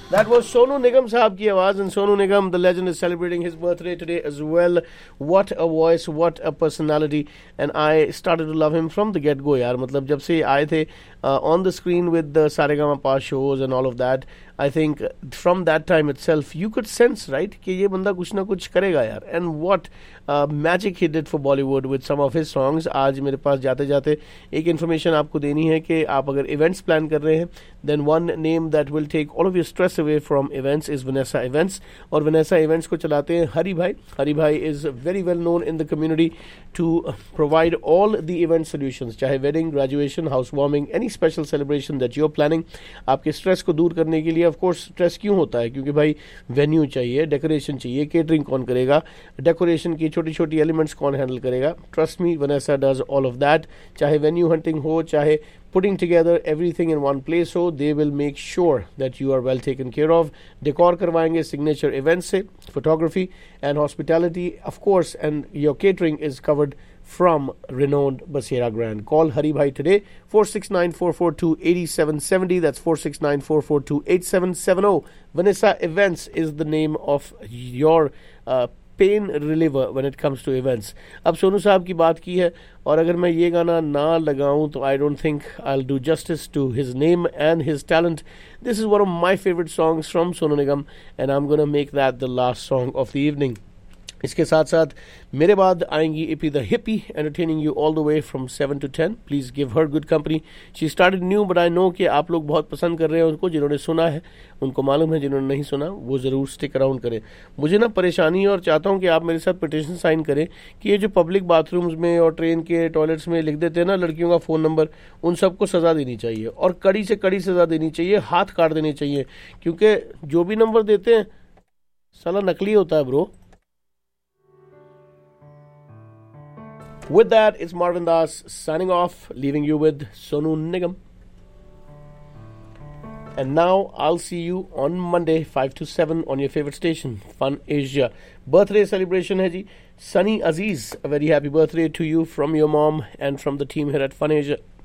That was Sonu Nigam साहब की आवाज, and Sonu Nigam, the legend, is celebrating his birthday today as well. What a voice, what a personality, and I started to love him from the get go यार. मतलब जब से आए थे on the screen with the Saregama shows and all of that, I think from that time itself you could sense, right, कि ये बंदा कुछ ना कुछ करेगा यार. And what magic he did for Bollywood with some of his songs. आज मेरे पास जाते जाते एक इन्फॉर्मेशन आपको देनी है कि आप अगर इवेंट्स प्लान कर रहे हैं, then one name that will take all of your stress away from events is Vanessa Events. और Vanessa Events को चलाते हैं हरी भाई. हरी भाई is very well known in the community to provide all the event solutions, चाहे wedding, graduation, housewarming, any special celebration that you're planning. आपके stress को दूर करने के लिए, ऑफ कोर्स स्ट्रेस क्यों होता है, क्योंकि भाई वेन्यू चाहिए, डेकोरेशन चाहिए, केटरिंग कौन करेगा, डेकोरेशन की छोटी छोटी एलिमेंट्स कौन हैंडल करेगा. Trust me, Vanessa does all of that. चाहे वेन्यू हंटिंग हो, चाहे putting together everything in one place हो, they will make sure that you are well taken care of. Decor करवाएंगे signature events से, photography and hospitality, of course, and your catering is covered from renowned Basera Grand. Call Hari Bhai today, 469-442-8770. That's 469-442-8770. Vanessa Events is the name of your pain reliever when it comes to events. अब सोनू साहब की बात की है, और अगर मैं ये गाना ना लगाऊं तो I don't think I will do justice to his name and his talent. This is one of my favourite songs from Sonu Nigam, and I am gonna make that the last song of the evening. इसके साथ साथ मेरे बाद आएंगी EP the hippie, entertaining you all the way from 7 to 10. Please give her good company. She started new, but I know कि आप लोग बहुत पसंद कर रहे हैं उनको. जिन्होंने सुना है उनको मालूम है, जिन्होंने नहीं सुना वो जरूर स्टिक अराउंड करें. मुझे ना परेशानी है, और चाहता हूं कि आप मेरे साथ पिटीशन साइन करें कि ये जो पब्लिक बाथरूम्स में और ट्रेन के टॉयलेट्स में लिख देते हैं ना लड़कियों का फ़ोन नंबर, उन सबको सज़ा देनी चाहिए, और कड़ी से कड़ी सज़ा देनी चाहिए, हाथ काट देने चाहिए, क्योंकि जो भी नंबर देते हैं साला नकली होता है bro. With that, it's Marvin Das signing off, leaving you with Sonu Nigam. And now I'll see you on Monday 5 to 7 on your favorite station, Fun Asia. Birthday celebration hai ji. Sunny Aziz, a very happy birthday to you from your mom and from the team here at Fun Asia.